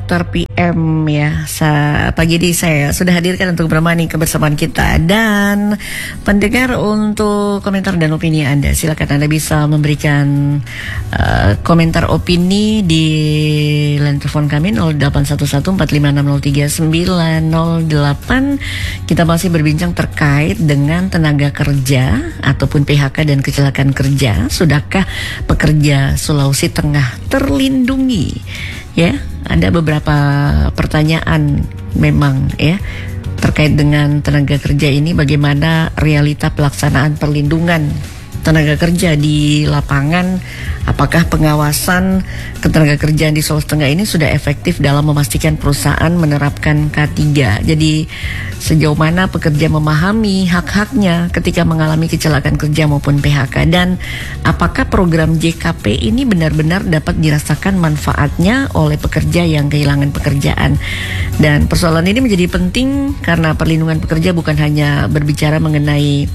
Dr. PM ya. Pagi ini saya sudah hadirkan untuk bermani kebersamaan kita. Dan pendengar, untuk komentar dan opini Anda, silakan Anda bisa memberikan komentar opini di line telepon kami 081145603908. Kita masih berbincang terkait dengan tenaga kerja ataupun PHK dan kecelakaan kerja. Sudahkah pekerja Sulawesi Tengah terlindungi? Ya, ada beberapa pertanyaan memang ya terkait dengan tenaga kerja ini. Bagaimana realita pelaksanaan perlindungan tenaga kerja di lapangan? Apakah pengawasan ketenaga kerjaan di Sulawesi Tengah ini sudah efektif dalam memastikan perusahaan menerapkan K3? Jadi sejauh mana pekerja memahami hak-haknya ketika mengalami kecelakaan kerja maupun PHK? Dan apakah program JKP ini benar-benar dapat dirasakan manfaatnya oleh pekerja yang kehilangan pekerjaan? Dan persoalan ini menjadi penting karena perlindungan pekerja bukan hanya berbicara mengenai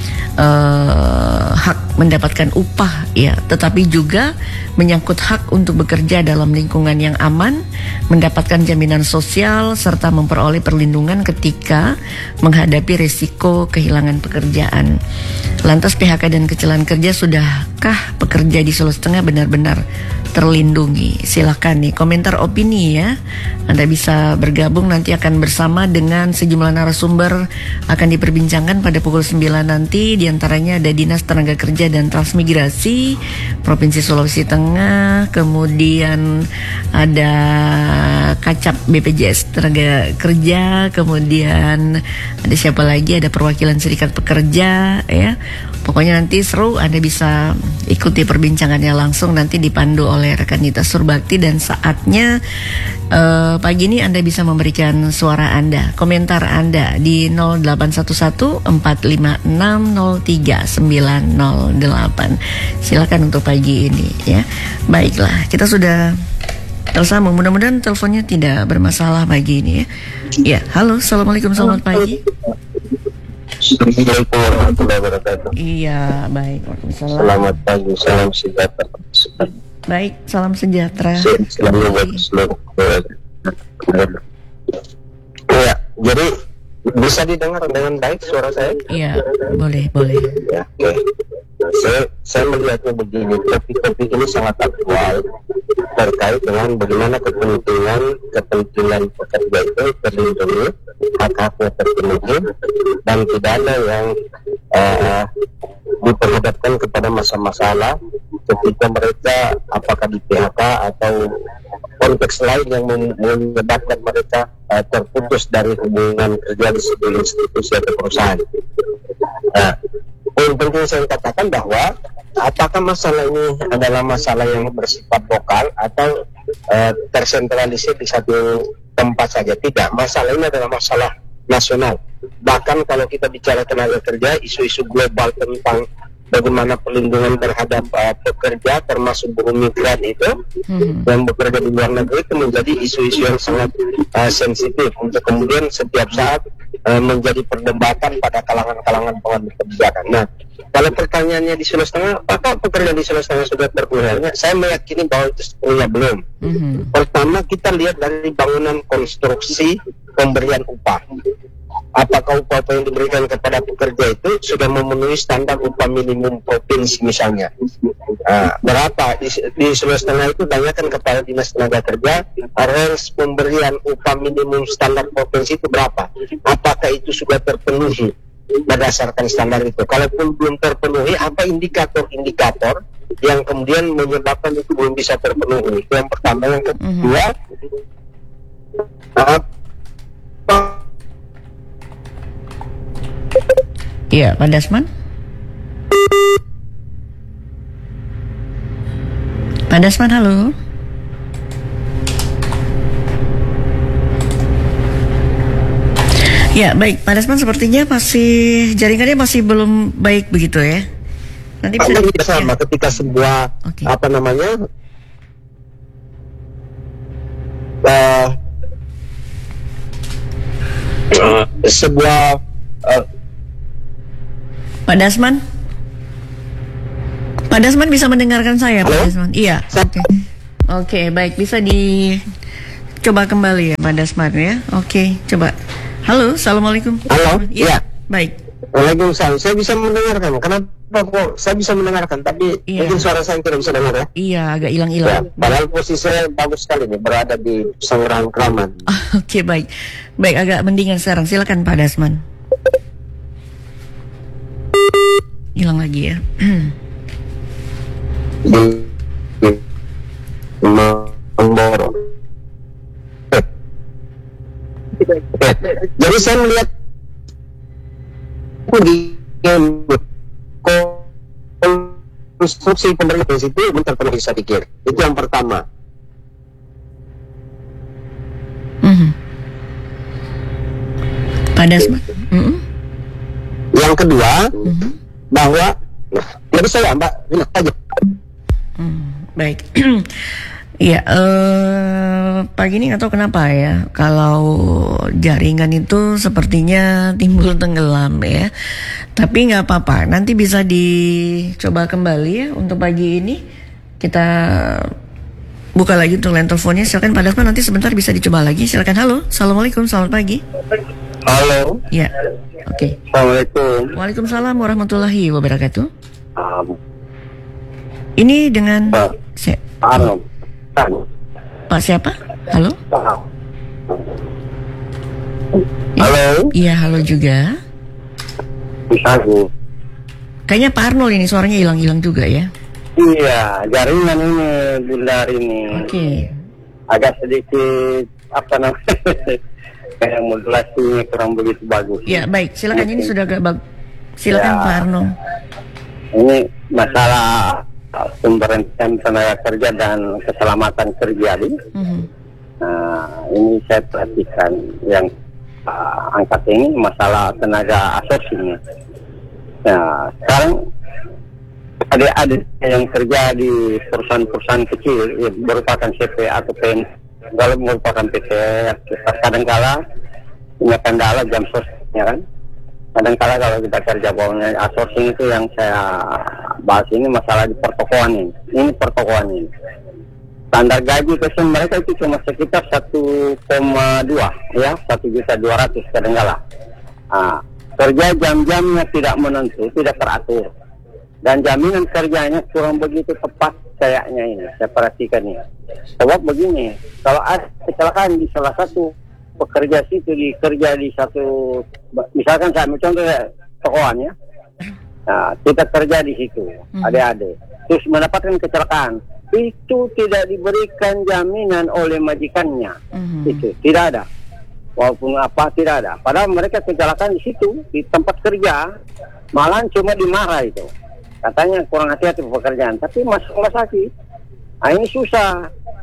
hak mendapatkan upah ya, tetapi juga menyangkut hak untuk bekerja dalam lingkungan yang aman, mendapatkan jaminan sosial, serta memperoleh perlindungan ketika menghadapi risiko kehilangan pekerjaan. Lantas PHK dan kecelakaan kerja, sudahkah pekerja di Sulawesi Tengah benar-benar terlindungi? Silakan nih komentar opini ya. Anda bisa bergabung, nanti akan bersama dengan sejumlah narasumber, akan diperbincangkan pada pukul 9 nanti. Di antaranya ada Dinas Tenaga Kerja dan Transmigrasi Provinsi Sulawesi Tengah, kemudian ada Kacap BPJS Tenaga Kerja, kemudian ada siapa lagi, ada perwakilan serikat pekerja ya. Pokoknya nanti seru, Anda bisa ikuti perbincangannya langsung, nanti dipandu oleh rekan Nita Surbakti. Dan saatnya pagi ini Anda bisa memberikan suara Anda, komentar Anda di 081145603908. Silakan untuk pagi ini ya. Baiklah, kita sudah tersambung. Mudah-mudahan teleponnya tidak bermasalah pagi ini ya. Ya, halo, assalamualaikum, selamat pagi. Assalamualaikum warahmatullahi wabarakatuh. Iya, baik. Waalaikumsalam. Selamat pagi, salam sejahtera. Baik, salam sejahtera. Selamat pagi, seluruh. Ya, jadi bisa didengar dengan baik suara saya? Iya, boleh. Ya, oke. Saya melihatnya begini, topik-topik ini sangat aktual terkait dengan bagaimana kepentingan pekerja itu terlindungi, hak-haknya terpenuhi, dan tidak ada yang diperhadapkan kepada masalah ketika mereka apakah di PHK atau konteks lain yang menyebabkan mereka terputus dari hubungan kerja di sebuah institusi atau perusahaan. Poin penting saya katakan bahwa apakah masalah ini adalah masalah yang bersifat lokal atau tersentralisir di satu tempat saja. Tidak, masalah ini adalah masalah nasional. Bahkan kalau kita bicara tenaga kerja, isu-isu global tentang bagaimana perlindungan terhadap pekerja termasuk buruh migran itu yang bekerja di luar negeri itu menjadi isu-isu yang sangat sensitif untuk kemudian setiap saat menjadi perdebatan pada kalangan-kalangan pengambil kebijakan. Nah, kalau pertanyaannya di Sulawesi Tengah, apakah pekerja di Sulawesi Tengah sudah terpenuhi? Saya meyakini bahwa itu sepenuhnya belum. Pertama, kita lihat dari bangunan konstruksi pemberian upah. Apakah upah yang diberikan kepada pekerja itu sudah memenuhi standar upah minimum provinsi misalnya? Berapa di Sulawesi Tengah itu tanyakan kepada Dinas Tenaga Kerja, range pemberian upah minimum standar provinsi itu berapa? Apakah itu sudah terpenuhi berdasarkan standar itu? Kalaupun belum terpenuhi, apa indikator-indikator yang kemudian menyebabkan itu belum bisa terpenuhi? Itu yang pertama. Yang kedua, iya, Pak Dasman. Pak Dasman, halo. Ya, baik. Pak Dasman sepertinya jaringannya masih belum baik begitu ya. Nanti bisa sama ketika sebuah sebuah Pak Dasman? Pak Dasman bisa mendengarkan saya, Pak Dasman? Iya. Oke, baik, bisa coba kembali ya Pak Dasman ya. Oke, coba. Halo, assalamualaikum. Halo, iya. Baik. Waalaikumsalam. Saya bisa mendengarkan. Kenapa kok saya bisa mendengarkan, tapi Iya. mungkin suara saya tidak bisa dengar ya? Iya, agak Ya, hilang-hilang. padahal posisi saya bagus sekali nih, berada di Sangrang Kraman. Oke, baik. Baik, agak mendingan sekarang. Silakan Pak Dasman. Hilang lagi ya. Di Mamboro. Jadi saya melihat di konstruksi pemerintah itu belum terpenuhi, saya pikir. Itu yang pertama. Mhm. Pak Dasman. Mhm. Yang kedua, Mhm. bahwa jadi saya Mbak, enak aja. Baik. Ya, pagi ini nggak tahu kenapa ya, kalau jaringan itu sepertinya timbul tenggelam ya. Tapi nggak apa-apa, nanti bisa dicoba kembali ya untuk pagi ini. Kita buka lagi untuk line teleponnya. Silakan Pak Dasman, nanti sebentar bisa dicoba lagi. Silakan. Halo, assalamualaikum, selamat pagi. Halo, Ya, oke. assalamualaikum. Waalaikumsalam warahmatullahi wabarakatuh. Ini dengan Arno. Pak siapa? Halo? Halo, Iya, halo juga. Sagu. Kayaknya Pak Arnold ini suaranya hilang-hilang juga ya. Iya, jaringan ini bulan ini Oke. agak sedikit apa namanya, kayak modulasinya kurang begitu bagus. Ya, baik. Silakan, ini sudah agak silakan Ya. Pak Arnold. Ini masalah pemberhentian tenaga kerja dan keselamatan kerja ini. Mhm. Nah, ini saya perhatikan yang angkat ini masalah tenaga outsourcing. Nah, sekarang adik-adik yang kerja di perusahaan-perusahaan kecil, ya, merupakan CP atau PN, kalau merupakan PT, kadang-kala punya kendala jam sosnya kan. Kadang-kala kalau kita kerja bawahnya outsourcing itu yang saya bahas ini masalah di pertokoan ini. Ini pertokoan ini. Standar gaji kesen mereka itu cuma sekitar 1,2 ya, 1.200.000 kadang-kala. Kerja jam-jamnya tidak menentu, tidak teratur. Dan jaminan kerjanya kurang begitu tepat kayaknya ini, saya perhatikan ini. Sebab begini, kalau ada kecelakaan di salah satu pekerja situ, kerja di satu, misalkan saya ambil contoh tokoan ya, nah, kita kerja di situ, adik-adik, terus mendapatkan kecelakaan, itu tidak diberikan jaminan oleh majikannya, itu tidak ada, walaupun apa tidak ada. Padahal mereka kecelakaan di situ, di tempat kerja, malahan cuma dimarah itu, katanya kurang hati-hati pekerjaan, tapi masuk rumah sakit. Nah, ini susah.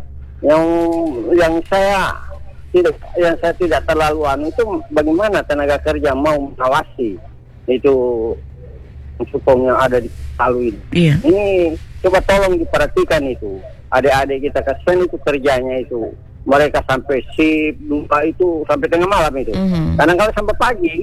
Yang saya tidak terlalu itu bagaimana tenaga kerja mau mengawasi itu hukum yang ada di Palu ini. Iya. Ini coba tolong diperhatikan itu. Adik-adik kita kasihan itu kerjanya itu. Mereka sampai sip lupa itu sampai tengah malam itu. Kadang-kadang sampai pagi.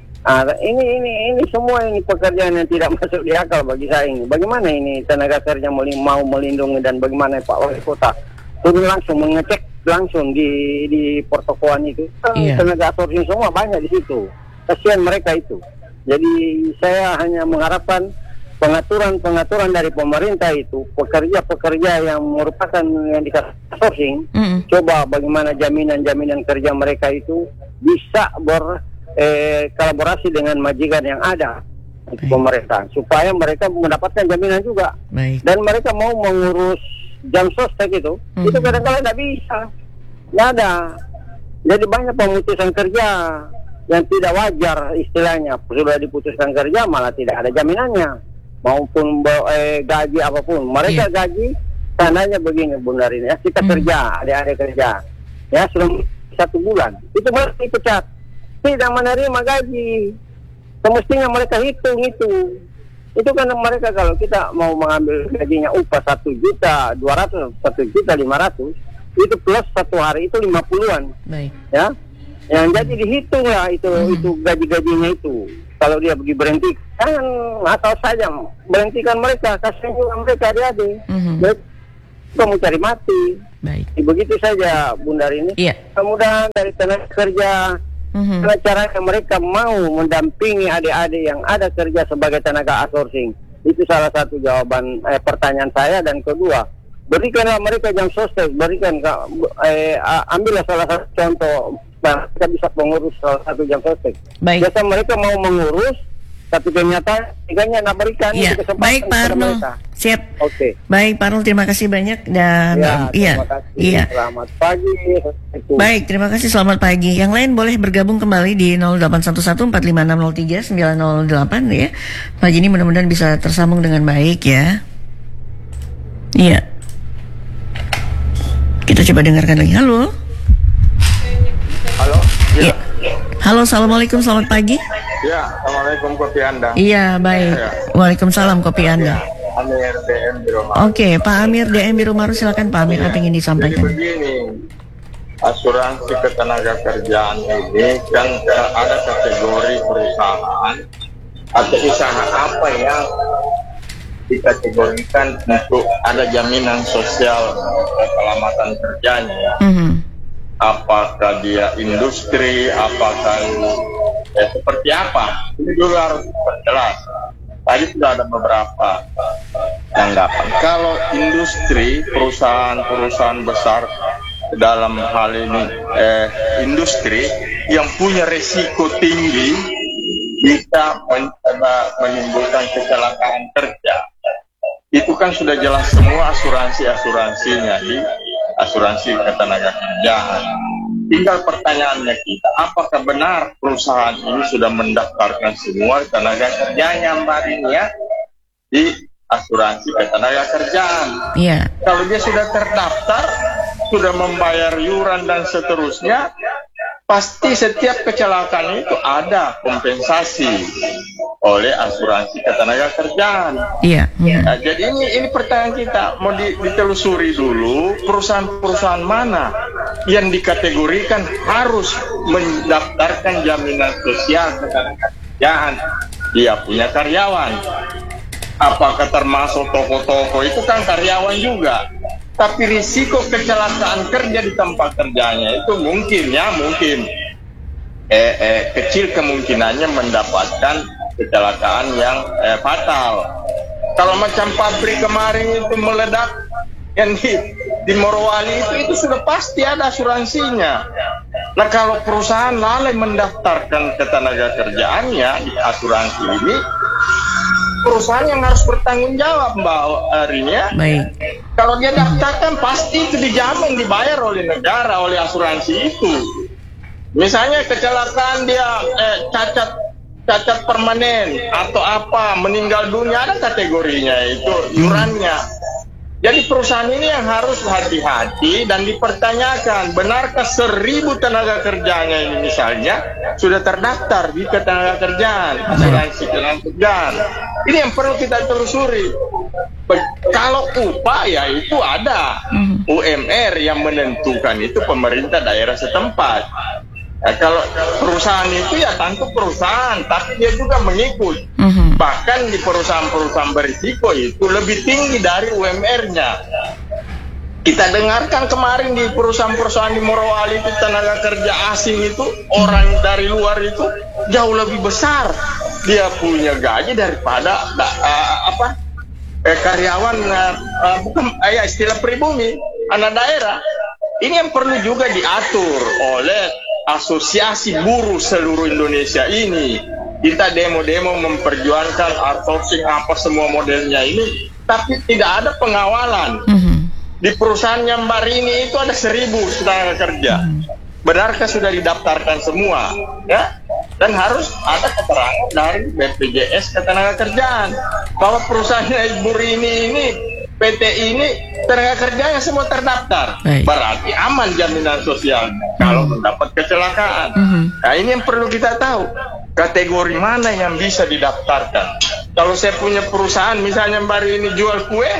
Ini semua ini pekerjaan yang tidak masuk di akal bagi saya ini. Bagaimana ini tenaga kerja mau melindungi, dan bagaimana Pak Wali Kota turun langsung mengecek langsung di pertokoan itu. Tenaga outsourcing semua banyak di situ. Kasihan mereka itu. Jadi saya hanya mengharapkan pengaturan dari pemerintah itu, pekerja-pekerja yang merupakan yang dikasih outsourcing, coba bagaimana jaminan kerja mereka itu bisa kolaborasi dengan majikan yang ada di pemerintah, supaya mereka mendapatkan jaminan juga. Baik. Dan mereka mau mengurus jam sostek itu kadang-kadang tidak bisa, nggak ada. Jadi banyak pemutusan kerja yang tidak wajar istilahnya, sudah diputuskan kerja malah tidak ada jaminannya, maupun gaji apapun. Mereka gaji tandanya begini Bunda Rini, ya, kita kerja, adik-adik kerja, ya sudah 1 bulan, itu mereka dipecat, tidak menerima gaji. Semestinya mereka hitung itu karena mereka kalau kita mau mengambil gajinya upah 1.200.000, 1.500.000, itu plus 1 hari itu 50-an. Baik. Ya, yang jadi dihitung lah itu gaji-gajinya itu. Kalau dia diberhentikan, asal saja berhentikan mereka, kasihan juga mereka adik-adik. Mereka mau cari mati. Baik. Begitu saja Bunda Rini. Iya. Mudah-mudahan dari tenaga kerja, caranya mereka mau mendampingi adik-adik yang ada kerja sebagai tenaga outsourcing. Itu salah satu jawaban pertanyaan saya. Dan kedua, berikanlah mereka jam sostek, ambillah salah satu contoh, mereka bisa mengurus salah satu jam sostek. Baik. Biasa mereka mau mengurus, tapi kenyataan tiganya nak berikan Iya. itu kesempatan. Baik Pak kepada Arnold. mereka. Siap. Oke. Baik Pak Arnold, terima kasih banyak dan Terima kasih. Iya. Selamat pagi. Baik, terima kasih. Selamat pagi. Yang lain boleh bergabung kembali di 081145630908 ya. Pagi ini mudah-mudahan bisa tersambung dengan baik ya. Iya. Kita coba dengarkan lagi. Halo. Halo. Iya. Halo, assalamualaikum. Selamat pagi. Ya, assalamualaikum kopi Anda. Iya, baik. Ya. Waalaikumsalam kopi Anda. Amir DM Biro Maru. Oke, Pak Amir DM Biro Maru, silakan Pak Amir, apa yang ingin Jadi disampaikan? begini, asuransi ketenaga kerjaan ini kan ada kategori perusahaan atau usaha apa yang dikategorikan untuk ada jaminan sosial keselamatan kerjanya. Apakah dia industri, apakah seperti apa? Ini dulu harus jelas. Tadi sudah ada beberapa tanggapan. Kalau industri, perusahaan-perusahaan besar dalam hal ini industri yang punya resiko tinggi bisa menimbulkan kecelakaan kerja. Itu kan sudah jelas semua asuransinya di asuransi ketenaga kerjaan. Tinggal pertanyaannya kita, apakah benar perusahaan ini sudah mendaftarkan semua tenaga kerjanya Mbak Rini ya di asuransi ketenaga kerjaan? Iya. Kalau dia sudah terdaftar, sudah membayar iuran dan seterusnya, pasti setiap kecelakaan itu ada kompensasi oleh asuransi ketenaga kerjaan. Iya. Nah, jadi ini pertanyaan kita, mau ditelusuri dulu perusahaan-perusahaan mana yang dikategorikan harus mendaftarkan jaminan sosial ketenaga kerjaan. Dia punya karyawan. Apakah termasuk toko-toko itu kan karyawan juga. Tapi risiko kecelakaan kerja di tempat kerjanya itu mungkin kecil kemungkinannya mendapatkan kecelakaan yang fatal. Kalau macam pabrik kemarin itu meledak yang di Morowali itu sudah pasti ada asuransinya. Nah, kalau perusahaan lalai mendaftarkan ketenaga kerjaannya di asuransi ini, perusahaan yang harus bertanggung jawab Mbak Rini ya. Baik. Kalau dia daftarkan pasti itu dijamin dibayar oleh negara, oleh asuransi itu. Misalnya kecelakaan dia cacat permanen atau apa, meninggal dunia, ada kategorinya itu iurannya. Jadi perusahaan ini yang harus hati-hati dan dipertanyakan, benarkah 1.000 tenaga kerjanya ini misalnya sudah terdaftar di ketenaga kerjaan, asuransi ketenaga kerjaan. Ini yang perlu kita telusuri. Kalau upah ya itu ada UMR yang menentukan, itu pemerintah daerah setempat. Nah, kalau perusahaan itu ya tentu perusahaan, tapi dia juga mengikut. Bahkan di perusahaan-perusahaan berisiko itu lebih tinggi dari UMR-nya. Kita dengarkan kemarin di perusahaan-perusahaan di Morowali itu tenaga kerja asing itu, orang dari luar itu jauh lebih besar. Dia punya gaji daripada karyawan istilah pribumi, anak daerah. Ini yang perlu juga diatur oleh Asosiasi Buruh seluruh Indonesia ini. Kita demo-demo memperjuangkan outsourcing apa semua modelnya ini, tapi tidak ada pengawalan. Di perusahaannya Mbak Rini itu ada 1.000 tenaga kerja. Benarkah sudah didaftarkan semua? Ya, dan harus ada keterangan dari BPJS Ketenagakerjaan bahwa perusahaannya Ibu Rini ini, PT ini, tenaga kerjanya semua terdaftar. Berarti aman jaminan sosial kalau mendapat kecelakaan. Nah, ini yang perlu kita tahu. Kategori mana yang bisa didaftarkan? Kalau saya punya perusahaan, misalnya Mbak Rini jual kue,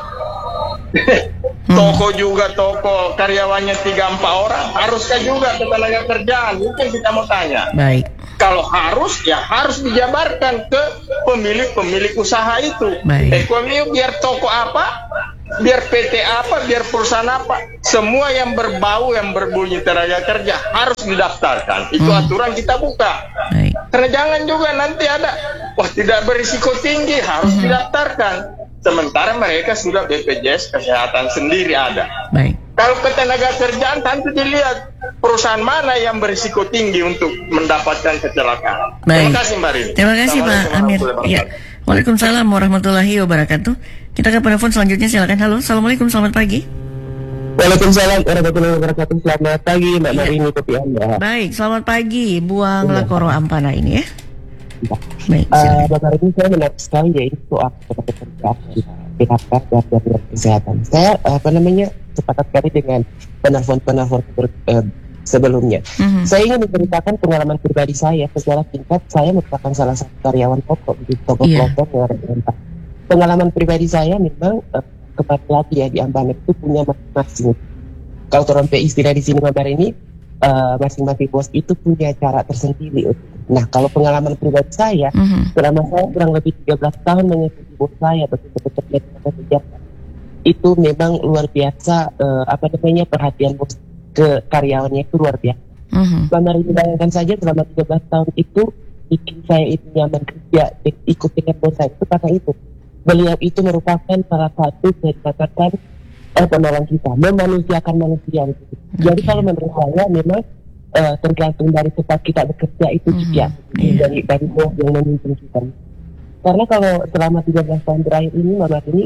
toko juga, toko karyawannya 3-4 orang, haruskah juga ketenaga kerjaan? Mungkin kita mau tanya. Baik. Kalau harus, ya harus dijabarkan ke pemilik usaha itu. Baik. Ekonomi biar toko apa, biar PT apa, biar perusahaan apa, semua yang berbau, yang berbunyi tenaga kerja harus didaftarkan. Itu aturan kita buka. Baik. Karena jangan juga nanti ada, wah tidak berisiko tinggi, harus didaftarkan. Sementara mereka sudah BPJS Kesehatan sendiri ada. Baik. Kalau ketenaga kerjaan tentu dilihat perusahaan mana yang berisiko tinggi untuk mendapatkan kecelakaan. Baik. Terima kasih Mbak Rini. Terima kasih Pak Amir. Ya. Waalaikumsalam warahmatullahi wabarakatuh. Kita ke penelpon selanjutnya, silakan. Halo, assalamualaikum, selamat pagi. Waalaikumsalam warahmatullahi wabarakatuh. Selamat pagi Mbak Marini, kopi Anda. Baik, selamat pagi, Buang Lakoro Ampana ini ya. Baik, silakan. Mbak Marini, saya menarik sekali yaitu soal pekerjaan PHK dan jaminan kesehatan. Saya sepakat sekali dengan penelpon sebelumnya. Saya ingin menceritakan pengalaman pribadi saya. Secara singkat, saya merupakan salah satu karyawan pokok di toko kelompok yang ada di Ampana. Pengalaman pribadi saya memang kepala ya di Ampana itu punya masing-masing. Kalau orang istilah di sini Mbak ini, masing-masing bos itu punya cara tersendiri. Nah, kalau pengalaman pribadi saya, selama saya kurang lebih 13 tahun mengikuti bos saya bekerja di sejak itu memang luar biasa. Perhatian bos ke karyawannya itu luar biasa. Mbak Rini, bayangkan saja selama 13 tahun itu bikin saya itu nyaman kerja, ikut dengan bos saya itu karena itu. Beliau itu merupakan salah satu dari katakan penolong kita, memanusiakan manusia. Jadi kalau menurut saya memang tergantung dari tempat kita bekerja itu juga dari bos yang memimpin kita. Karena kalau selama 13 tahun terakhir ini Mbak ini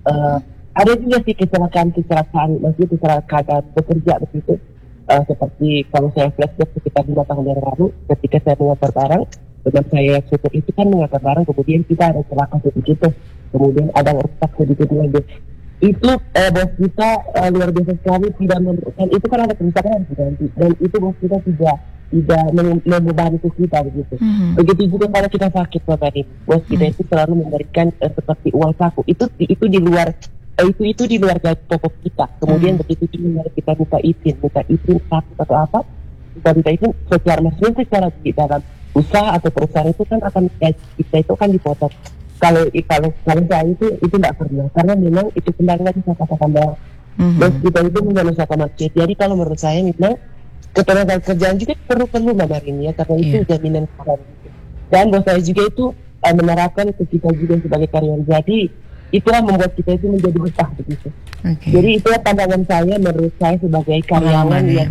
ada juga sih kecelakaan, maksudnya kecelakaan bekerja begitu. Seperti kalau saya flashback sekitar 5 tahun yang lalu, ketika saya mengantar barang, teman saya supir itu kan mengantar barang, kemudian kita ada celaka seperti itu, kemudian ada retak sedikit lagi. Itu bos kita luar biasa sekali, tidak memberikan, itu kan ada kerusakan harus diganti, dan itu bos kita tidak membebani kita begitu. Begitu juga kalau kita sakit Bapak ini, bos kita itu selalu memberikan seperti uang saku, itu di luar itu di luar gaji pokok kita. Kemudian begitu juga kita minta izin sakit atau apa, kita minta izin secara di dalam usaha atau perusahaan itu kan akan gaji kita itu kan dipotong. Kalau saya itu tidak pernah, karena memang itu kembali lagi saya katakan bahwa bos kita itu memanusiakan manusia. Jadi kalau menurut saya memang ketenaga kerjaan juga perlu Mbak Marini ya, karena itu jaminan keamanan. Dan bos saya juga itu menerapkan ke kita juga sebagai karyawan. Jadi itulah membuat kita itu menjadi betah begitu. Jadi itulah pandangan saya, menurut saya sebagai karyawan yang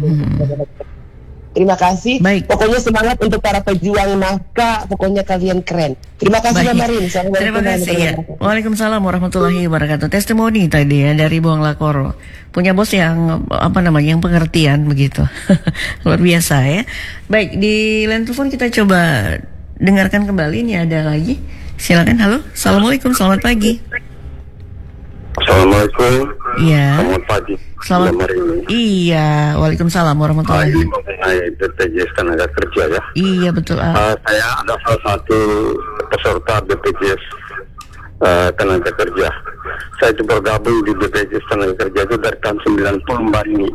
terima kasih. Baik. Pokoknya semangat untuk para pejuang nafkah. Pokoknya kalian keren. Terima kasih Mbak Marini. Terima kasih ya. Waalaikumsalam warahmatullahi wabarakatuh. Testimoni tadi ya dari Buang Lakoro. Punya bos yang yang pengertian begitu. Luar biasa ya. Baik, di line telepon kita coba dengarkan kembali. Ini ada lagi. Silakan. Halo. Assalamualaikum. Selamat pagi. Assalamualaikum. Iya. Selamat pagi. Selamat. Iya. Waalaikumsalam warahmatullahi wabarakatuh. Mengenai BPJS Tenaga Kerja ya. Iya betul. Saya ada salah satu peserta BPJS Tenaga Kerja. Saya itu bergabung di BPJS Tenaga Kerja itu dari tahun 90 Mbak ini.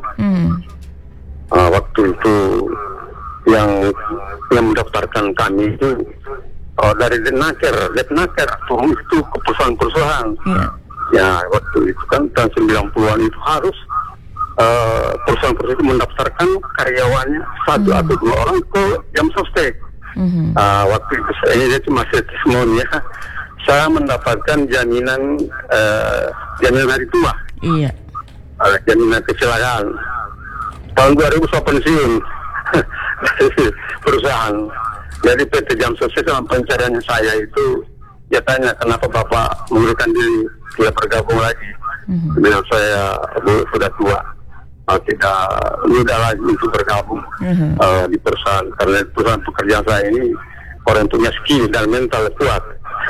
Waktu itu yang mendaftarkan kami itu dari Detnaker turun itu ke perusahaan-perusahaan. Ya waktu itu kan tahun 90-an itu harus perusahaan-perusahaan itu mendaftarkan karyawannya 1 atau 2 orang ke jam sostek. Waktu itu saya itu masih testimoni ya. Saya mendapatkan jaminan hari tua. Iya. Jaminan kecelakaan. Tahun 2000 saya pensiun perusahaan. Jadi PT Jam Sostek dalam pencariannya saya itu dia tanya kenapa Bapak mengundurkan diri, tidak bergabung lagi. Bilang saya sudah tua, tidak mudah lagi untuk bergabung di perusahaan, karena perusahaan pekerjaan saya ini orang punya skill dan mental kuat.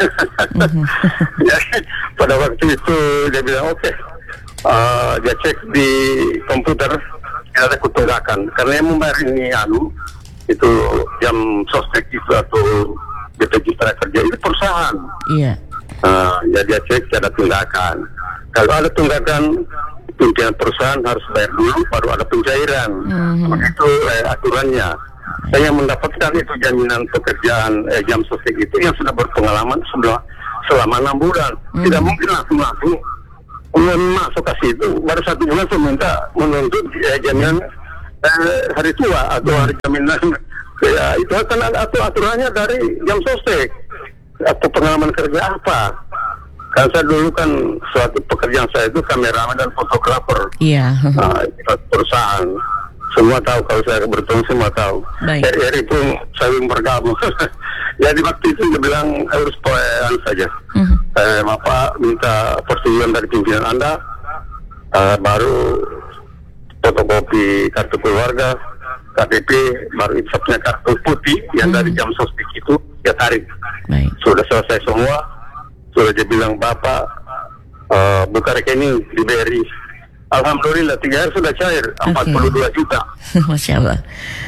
Jadi pada waktu itu dia bilang oke. Dia cek di komputer ada ketunggakan, karena yang membayar ini itu jam sostek itu atau BPJS Tenaga Kerja itu perusahaan. Iya. Ya dia cek ada tunggakan. Kalau ada tunggakan, pimpinan perusahaan harus bayar dulu, baru ada pencairan. Begitu aturannya. Saya mendapatkan itu jaminan pekerjaan jam sostek itu yang sudah berpengalaman selama 6 bulan. Tidak mungkin langsung masuk ke situ baru 1 bulan saya minta menuntut jaminan hari tua atau hari jaminan. Ya itu kan aturannya dari jam sostek atau pengalaman kerja apa. Kan saya dulu kan suatu pekerjaan saya itu kameramen dan fotografer. Iya. Perusahaan semua tahu, kalau saya bertemu semua tahu. Eri pun saya bergabung. Jadi waktu itu dia bilang harus poin saja. Bapak minta persetujuan dari pimpinan Anda, baru fotokopi kartu keluarga, KTP, baru ijazahnya kartu putih yang dari jam sostek itu dia tarik. Sudah selesai semua, sudah dia bilang Bapak buka rekening di BRI. Alhamdulillah 3 hari sudah cair 42 juta. Masya Allah.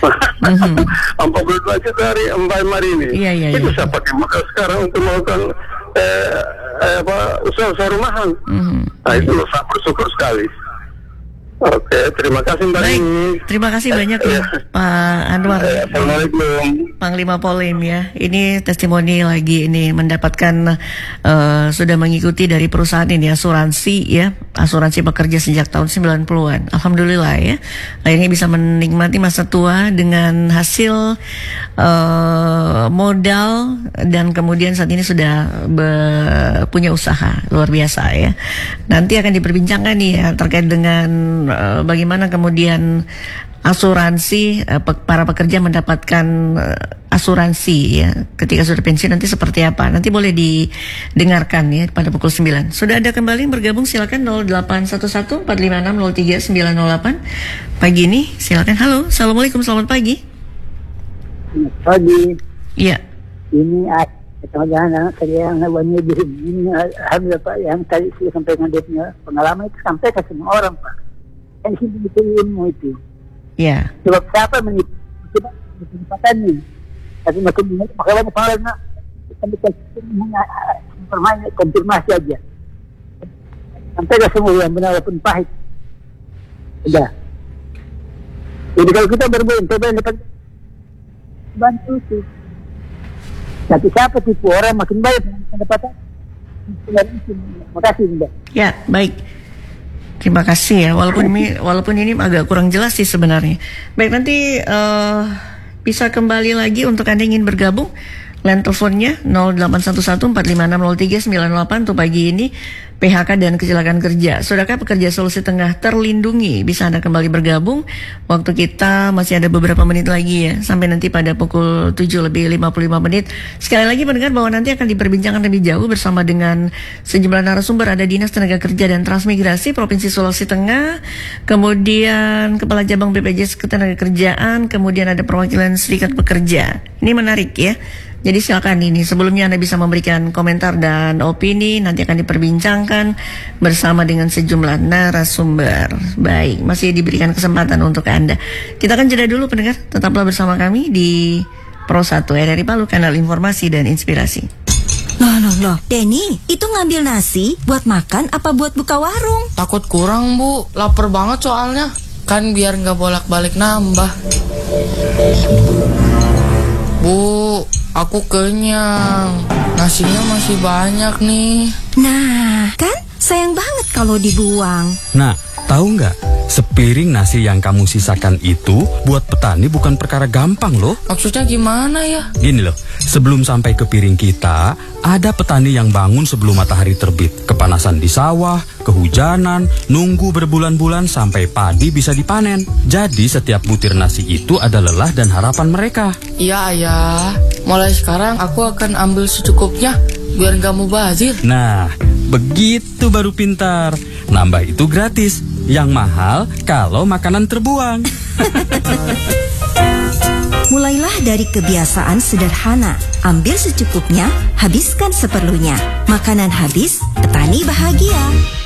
42 juta hari hari ini. Iya. Itu saya pakai modal sekarang untuk melakukan usaha rumahan. Nah itu saya bersyukur sekali. Oke, terima kasih Mbak. Baik, terima kasih banyak ya Pak Anwar. Assalamualaikum. Panglima Polim ya. Ini testimoni lagi ini mendapatkan sudah mengikuti dari perusahaan ini asuransi ya, asuransi pekerja sejak tahun 90-an. Alhamdulillah ya. Akhirnya bisa menikmati masa tua dengan hasil modal dan kemudian saat ini sudah punya usaha luar biasa ya. Nanti akan diperbincangkan nih ya terkait dengan bagaimana kemudian asuransi para pekerja mendapatkan asuransi ya ketika sudah pensiun nanti seperti apa. Nanti boleh didengarkan ya pada pukul 9. Sudah ada kembali bergabung silakan 0811 456 03 908. Pagi ini silakan. Halo, Assalamualaikum, selamat pagi. Pagi. Iya. Ini anak saya yang wanita ini alhamdulillah Pak, yang tadi saya sampaikan dia punya pengalaman itu sampai ke semua orang Pak. Yang sini itu ilmu itu. Ya. Sebab siapa menipatan ini? Tapi makin banyak pengalaman. Kami kasih konfirmasi aja. Sampai ke semua yang benar walaupun pahit. Sudah. Jadi kalau kita berbuat, coba yang dapat bantu itu. Tapi siapa tipu orang makin baik pendapatan. Terima kasih Mbak. Ya, baik. Terima kasih ya. Walaupun ini agak kurang jelas sih sebenarnya. Baik, nanti bisa kembali lagi untuk Anda ingin bergabung. Line teleponnya 081145603908 untuk pagi ini. PHK dan kecelakaan kerja. Sudahkah pekerja Sulawesi Tengah terlindungi? Bisa Anda kembali bergabung. Waktu kita masih ada beberapa menit lagi ya. Sampai nanti pada pukul 7:55 Sekali lagi mendengar bahwa nanti akan diperbincangkan lebih jauh bersama dengan sejumlah narasumber. Ada Dinas Tenaga Kerja dan Transmigrasi Provinsi Sulawesi Tengah. Kemudian Kepala Cabang BPJS Ketenagakerjaan. Kemudian ada perwakilan Serikat Pekerja. Ini menarik ya. Jadi silakan ini sebelumnya Anda bisa memberikan komentar dan opini, nanti akan diperbincangkan bersama dengan sejumlah narasumber. Baik, masih diberikan kesempatan untuk Anda. Kita akan jeda dulu pendengar, tetaplah bersama kami di Pro 1 RRI Palu, kanal informasi dan inspirasi. Loh, Denny, itu ngambil nasi buat makan apa buat buka warung? Takut kurang Bu, lapar banget soalnya. Kan biar nggak bolak-balik nambah. Bu, aku kenyang. Nasinya masih banyak nih. Nah, kan sayang banget kalau dibuang. Nah, tahu nggak? Sepiring nasi yang kamu sisakan itu buat petani bukan perkara gampang loh. Maksudnya gimana ya? Gini loh, sebelum sampai ke piring kita, ada petani yang bangun sebelum matahari terbit. Kepanasan di sawah, kehujanan, nunggu berbulan-bulan sampai padi bisa dipanen. Jadi setiap butir nasi itu ada lelah dan harapan mereka. Iya Ayah, mulai sekarang aku akan ambil secukupnya biar gak mubazir. Nah, begitu baru pintar. Nambah itu gratis. Yang mahal kalau makanan terbuang. Mulailah dari kebiasaan sederhana. Ambil secukupnya, habiskan seperlunya. Makanan habis, petani bahagia.